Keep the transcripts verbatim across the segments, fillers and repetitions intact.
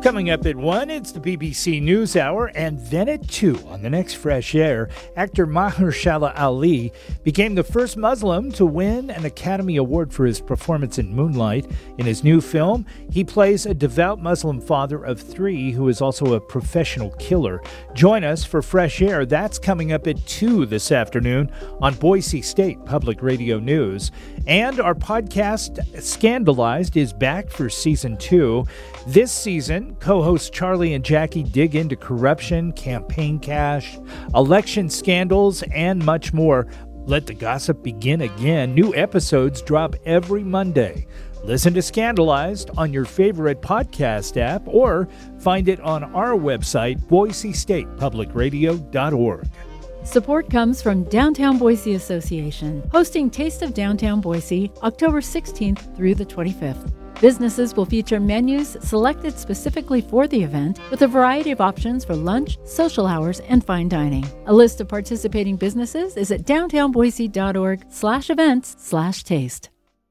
Coming up at one, it's the B B C News Hour, and then at two on the next Fresh Air, actor Mahershala Ali became the first Muslim to win an Academy Award for his performance in Moonlight. In his new film, he plays a devout Muslim father of three who is also a professional killer. Join us for Fresh Air. That's coming up at two this afternoon on Boise State Public Radio News. And our podcast, Scandalized, is back for season two. This season, co-hosts Charlie and Jackie dig into corruption, campaign cash, election scandals, and much more. Let the gossip begin again. New episodes drop every Monday. Listen to Scandalized on your favorite podcast app or find it on our website, boise state public radio dot org. Support comes from Downtown Boise Association, hosting Taste of Downtown Boise October sixteenth through the twenty-fifth. Businesses will feature menus selected specifically for the event with a variety of options for lunch, social hours, and fine dining. A list of participating businesses is at downtownboise.org slash events slash taste.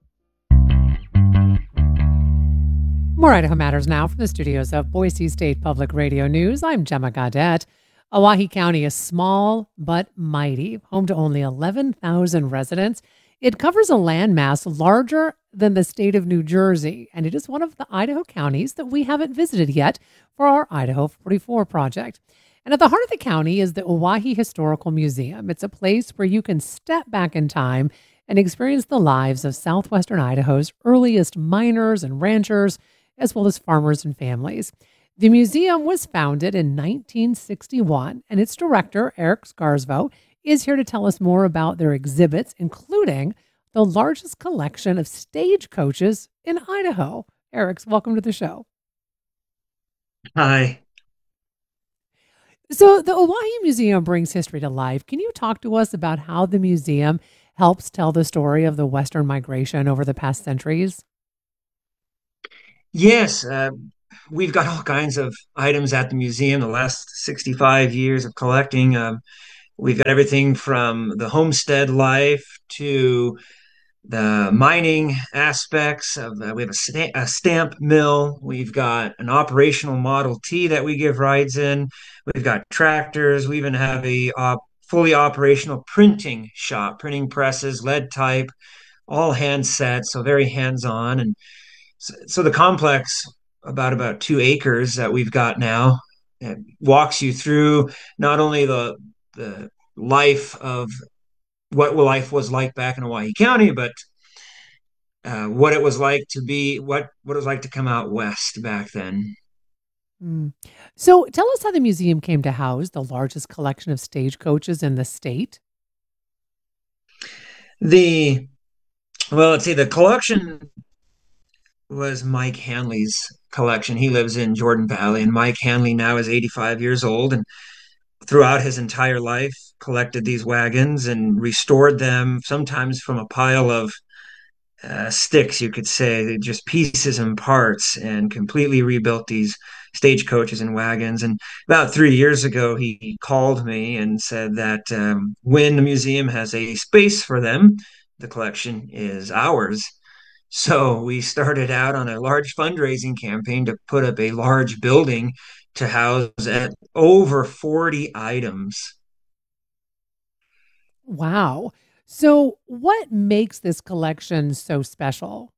More Idaho Matters now from the studios of Boise State Public Radio News. I'm Gemma Gaudette. Owyhee County is small but mighty, home to only eleven thousand residents. It covers a landmass larger than the state of New Jersey, and it is one of the Idaho counties that we haven't visited yet for our Idaho forty-four project. And at the heart of the county is the Owyhee Historical Museum. It's a place where you can step back in time and experience the lives of southwestern Idaho's earliest miners and ranchers, as well as farmers and families. The museum was founded in nineteen sixty-one, and its director, Eric Scarsvo, is here to tell us more about their exhibits, including the largest collection of stagecoaches in Idaho. Eric, welcome to the show. Hi. So the Owyhee Museum brings history to life. Can you talk to us about how the museum helps tell the story of the Western migration over the past centuries? Yes, uh, we've got all kinds of items at the museum. The last sixty-five years of collecting, um, we've got everything from the homestead life to the mining aspects of. Uh, we have a, sta- a stamp mill. We've got an operational Model T that we give rides in. We've got tractors. We even have a uh, fully operational printing shop, printing presses, lead type, all hand set, so very hands-on. And so, so the complex, about about two acres that we've got now, it walks you through not only the the life of what life was like back in Owyhee County, but uh, what it was like to be what what it was like to come out west back then. Mm. So tell us how the museum came to house the largest collection of stagecoaches in the state. The well, let's see, the collection was Mike Hanley's collection. He lives in Jordan Valley, and Mike Hanley now is eighty-five years old, and throughout his entire life collected these wagons and restored them, sometimes from a pile of uh, sticks, you could say, just pieces and parts, and completely rebuilt these stagecoaches and wagons. And about three years ago, he called me and said that um, when the museum has a space for them, the collection is ours. So we started out on a large fundraising campaign to put up a large building to house at over forty items. Wow. So what makes this collection so special?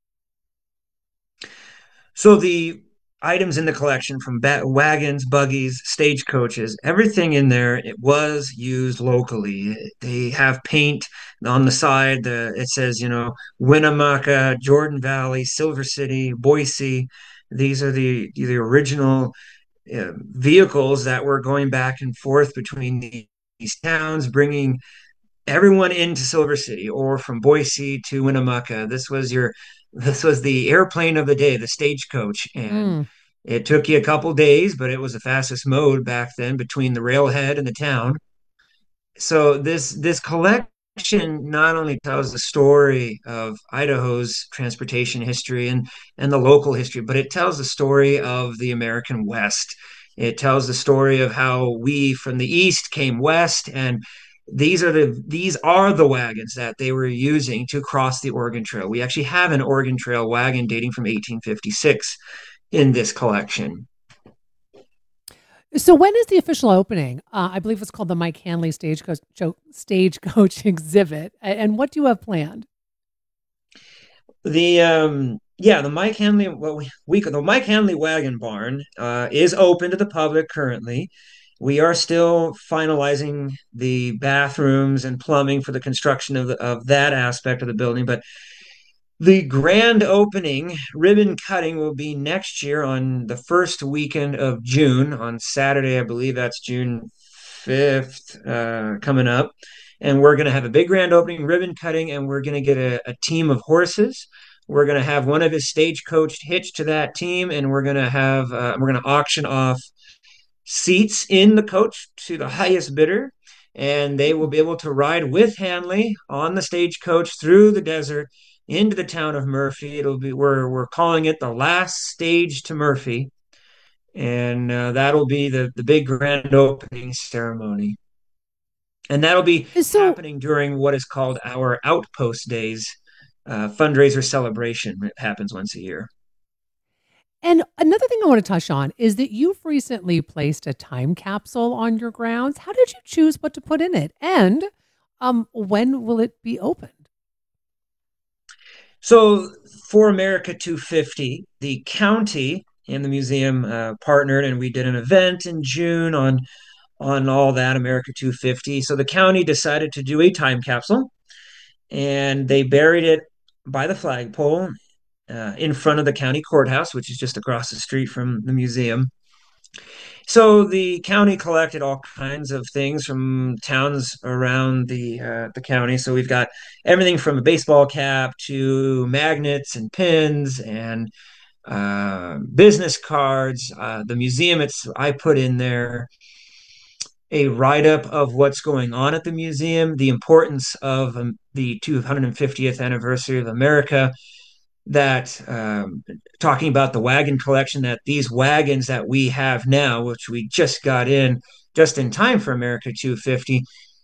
So the items in the collection, from ba- wagons, buggies, stagecoaches, everything in there, it was used locally. They have paint on the side. The, it says, you know, Winnemucca, Jordan Valley, Silver City, Boise. These are the the original uh, vehicles that were going back and forth between the, these towns, bringing everyone into Silver City, or from Boise to Winnemucca. This was your this was the airplane of the day, the stagecoach, and Mm. it took you a couple days, but it was the fastest mode back then between the railhead and the town. So this this collection not only tells the story of Idaho's transportation history and and the local history, but it tells the story of the American West. It tells the story of how we from the east came west, and these are the these are the wagons that they were using to cross the Oregon Trail. We actually have an Oregon Trail wagon dating from eighteen fifty-six. in this collection. So when is the official opening? Uh, I believe it's called the Mike Hanley Stagecoach, Stagecoach exhibit. And what do you have planned? The um, yeah, the Mike Hanley well, we, we the Mike Hanley Wagon Barn uh, is open to the public currently. We are still finalizing the bathrooms and plumbing for the construction of the, of that aspect of the building, but the grand opening ribbon cutting will be next year on the first weekend of June, on Saturday, I believe that's June fifth, uh, coming up. And we're going to have a big grand opening ribbon cutting, and we're going to get a, a team of horses. We're going to have one of his stagecoach hitched to that team, and we're going to have uh, we're going to auction off seats in the coach to the highest bidder, and they will be able to ride with Hanley on the stagecoach through the desert into the town of Murphy. It'll be we're we're calling it the last stage to Murphy, and uh, that'll be the the big grand opening ceremony, and that'll be So happening during what is called our Outpost Days uh, fundraiser celebration. It happens once a year. And another thing I want to touch on is that you've recently placed a time capsule on your grounds. How did you choose what to put in it? And um, when will it be opened? So for America two fifty, the county and the museum uh, partnered, and we did an event in June on on all that America two fifty. So the county decided to do a time capsule, and they buried it by the flagpole uh, in front of the county courthouse, which is just across the street from the museum. So the county collected all kinds of things from towns around the uh, the county. So we've got everything from a baseball cap to magnets and pins and uh, business cards. Uh, the museum, it's I put in there a write up of what's going on at the museum, the importance of um, the two hundred fiftieth anniversary of America, that um, talking about the wagon collection, that these wagons that we have now, which we just got in just in time for America two fifty,